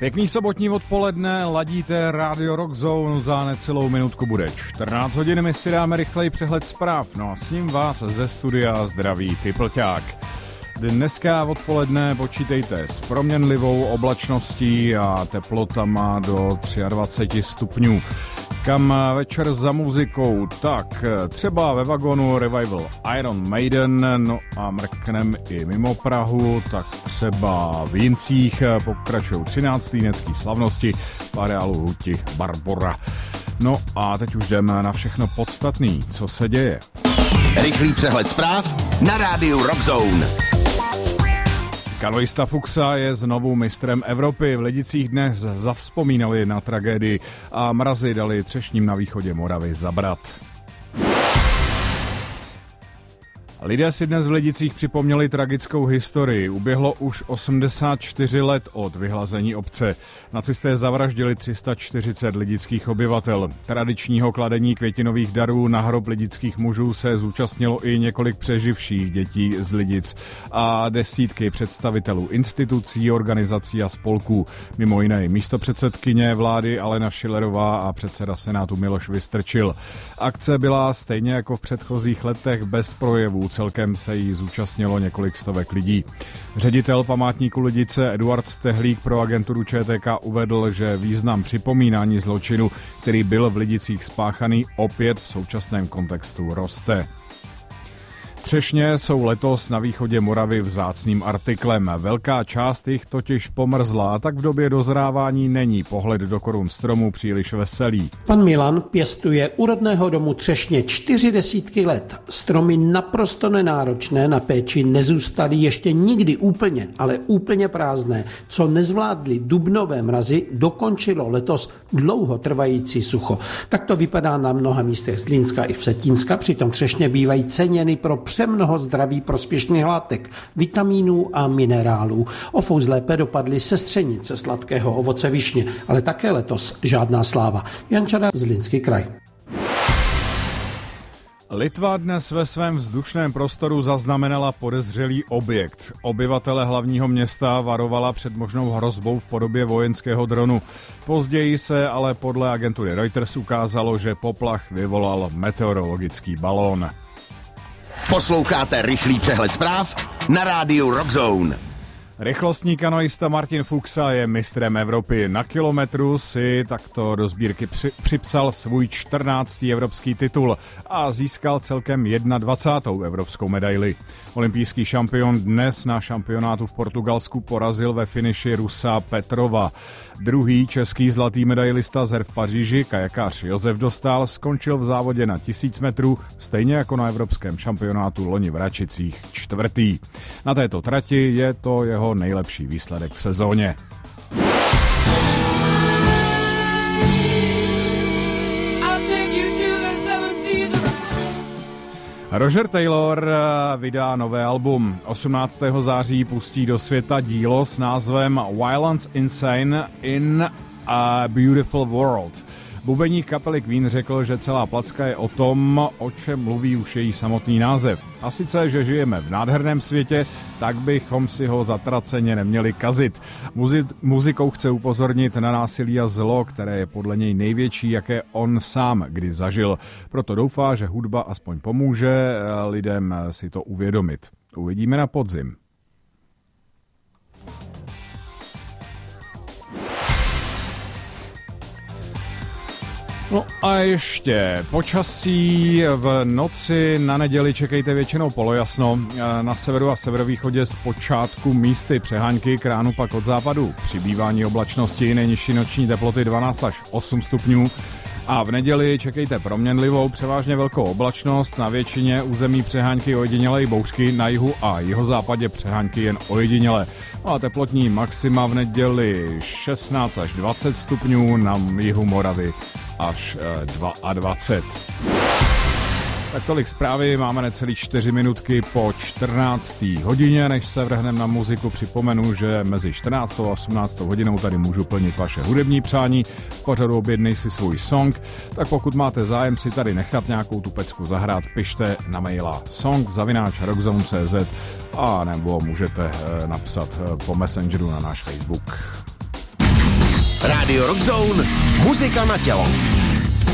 Pěkný sobotní odpoledne, ladíte Radio Rock Zone, za necelou minutku bude 14 hodin, my si dáme rychlej přehled zpráv, no a s ním vás ze studia zdraví Typlťák. Dneska odpoledne počítejte s proměnlivou oblačností a teplotama do 23 stupňů. Kam večer za muzikou? Tak třeba ve vagonu Revival Iron Maiden, no a mrknem i mimo Prahu, tak třeba v Jincích pokračují 13. necký slavnosti v areálu Huti Barbora. No a teď už jdeme na všechno podstatný, co se děje. Rychlý přehled zpráv na rádiu Rock Zone. Kanoista Fuxa je znovu mistrem Evropy. V Lidicích dnes zavzpomínali na tragédii a mrazy dali Třešním na východě Moravy zabrat. Lidé si dnes v Lidicích připomněli tragickou historii. Uběhlo už 84 let od vyhlazení obce. Nacisté zavraždili 340 lidických obyvatel. Tradičního kladení květinových darů na hrob lidických mužů se zúčastnilo i několik přeživších dětí z Lidic a desítky představitelů institucí, organizací a spolků. Mimo jiné místopředsedkyně vlády Alena Schillerová a předseda Senátu Miloš Vystrčil. Akce byla stejně jako v předchozích letech bez projevů. Celkem se jí zúčastnilo několik stovek lidí. Ředitel památníku Lidice Eduard Stehlík pro agenturu ČTK uvedl, že význam připomínání zločinu, který byl v Lidicích spáchaný, opět v současném kontextu roste. Třešně jsou letos na východě Moravy vzácným artiklem. Velká část jich totiž pomrzla, tak v době dozrávání není pohled do korun stromu příliš veselý. Pan Milan pěstuje u rodného domu Třešně 40 let. Stromy naprosto nenáročné na péči nezůstaly ještě nikdy úplně, ale úplně prázdné. Co nezvládly dubnové mrazy, dokončilo letos dlouhotrvající sucho. Tak to vypadá na mnoha místech Zlínska i Vsetínska, přitom Třešně bývají ceněny pro přemnoho zdraví prospěšných látek, vitamínů a minerálů. O fous lépe dopadly sestřenice sladkého ovoce višně, ale také letos žádná sláva. Jan Čada, Zlínský kraj. Litva dnes ve svém vzdušném prostoru zaznamenala podezřelý objekt. Obyvatele hlavního města varovala před možnou hrozbou v podobě vojenského dronu. Později se ale podle agentury Reuters ukázalo, že poplach vyvolal meteorologický balón. Posloucháte rychlý přehled zpráv na rádiu Rock Zone. Rychlostní kanoista Martin Fuxa je mistrem Evropy. Na kilometru si takto do sbírky připsal svůj 14. evropský titul a získal celkem 21. evropskou medaili. Olympijský šampion dnes na šampionátu v Portugalsku porazil ve finiši Rusa Petrova. Druhý český zlatý medailista z her v Paříži, kajakář Josef Dostál, skončil v závodě na 1000 metrů, stejně jako na evropském šampionátu loni v Račicích čtvrtý. Na této trati je to jeho nejlepší výsledek v sezóně. Roger Taylor vydá nové album. 18. září pustí do světa dílo s názvem Violence Insane in a Beautiful World. Bubeník kapely Queen řekl, že celá placka je o tom, o čem mluví už její samotný název. A sice, že žijeme v nádherném světě, tak bychom si ho zatraceně neměli kazit. Muzikou chce upozornit na násilí a zlo, které je podle něj největší, jaké on sám kdy zažil. Proto doufá, že hudba aspoň pomůže lidem si to uvědomit. Uvidíme na podzim. No a ještě počasí. V noci na neděli čekejte většinou polojasno. Na severu a severovýchodě z počátku místy přehánky, k ránu pak od západu přibývání oblačnosti, nejnižší noční teploty 12 až 8 stupňů. A v neděli čekejte proměnlivou, převážně velkou oblačnost, na většině území přehánky ojedinělé i bouřky, na jihu a jihozápadě přehánky jen ojedinělé. No a teplotní maxima v neděli 16 až 20 stupňů, na jihu Moravy až 22. Tak tolik zprávy, máme necelý 4 minutky po 14. hodině. Než se vrhneme na muziku, připomenu, že mezi 14. a 18. hodinou tady můžu plnit vaše hudební přání. V pořadu Objednej si svůj song, tak pokud máte zájem si tady nechat nějakou tu pecku zahrát, pište na maila song@rockzone.cz a nebo můžete napsat po Messengeru na náš Facebook. Radio Rock Zone, muzika na tělo.